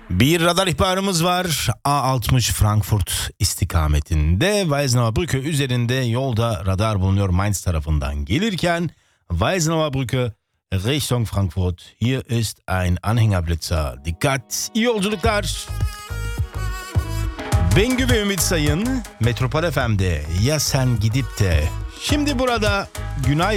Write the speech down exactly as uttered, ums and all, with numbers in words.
Bir radar ihbarımız var. A altmış Frankfurt istikametinde Weisenauer Brücke üzerinde yolda radar bulunuyor Mainz tarafından gelirken. Weisenauer Brücke Richtung Frankfurt. Hier ist ein Anhängerblitzer. Dikkat, iyi yolculuklar. Bengü ve Ümit Sayın Metropol F M'de ya sen gidip de şimdi burada Günay